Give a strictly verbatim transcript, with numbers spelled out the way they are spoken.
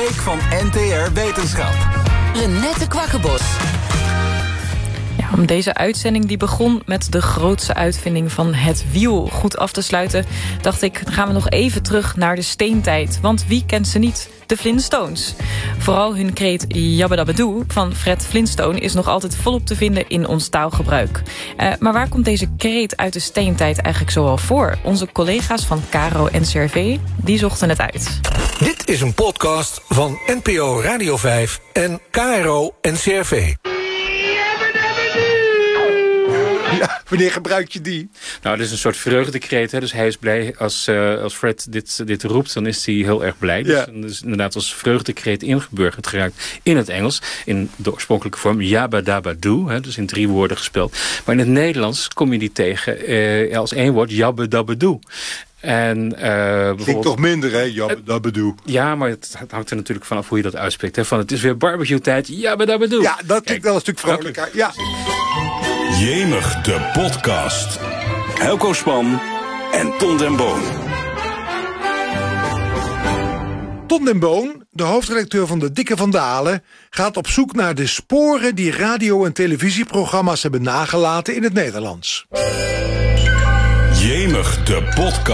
week van N T R Wetenschap. Renette Kwakkenbos. Ja, om deze uitzending die begon met de grootste uitvinding van het wiel goed af te sluiten, dacht ik, dan gaan we nog even terug naar de steentijd. Want wie kent ze niet? De Flintstones. Vooral hun kreet Jabbadabadoe van Fred Flintstone is nog altijd volop te vinden in ons taalgebruik. Uh, maar waar komt deze kreet uit de steentijd eigenlijk zoal voor? Onze collega's van Caro en C R V, die zochten het uit. Dit is een podcast van N P O Radio vijf en K R O en C R V. Ja, wanneer gebruik je die? Nou, dit is een soort vreugdekreet. Hè? Dus hij is blij als, uh, als Fred dit, dit roept, dan is hij heel erg blij. Ja. Dus, dus inderdaad als vreugdekreet ingeburgerd geraakt in het Engels. In de oorspronkelijke vorm Jabbadabadoe. Hè? Dus in drie woorden gespeeld. Maar in het Nederlands kom je die tegen uh, als één woord Jabbadabadoe. En, uh, bijvoorbeeld... Klinkt toch minder, hè? Jabbadabadoe. Ja, maar het hangt er natuurlijk vanaf hoe je dat uitspreekt. Hè? Van het is weer barbecue tijd. Jabbadabadoe. Ja, dat klinkt wel een stuk vrolijker. Ja. Jemig, de podcast. Helco Span en Ton den Boon. Ton den Boon, de hoofdredacteur van de Dikke van Dalen, gaat op zoek naar de sporen die radio- en televisieprogramma's hebben nagelaten in het Nederlands. Jemig, de podcast.